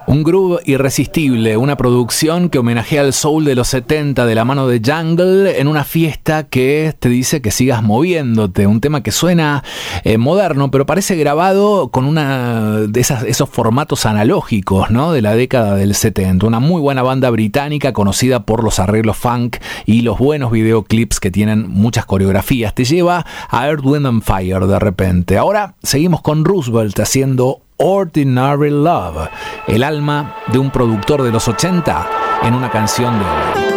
Un groove irresistible, una producción que homenajea al soul de los 70 de la mano de Jungle en una fiesta que te dice que sigas moviéndote. Un tema que suena moderno, pero parece grabado con una de esos formatos analógicos, ¿no? De la década del 70. Una muy buena banda británica conocida por los arreglos funk y los buenos videoclips que tienen muchas coreografías. Te lleva a Earth, Wind and Fire de repente. Ahora seguimos con Roosevelt haciendo Ordinary Love, el alma de un productor de los 80 en una canción de hoy.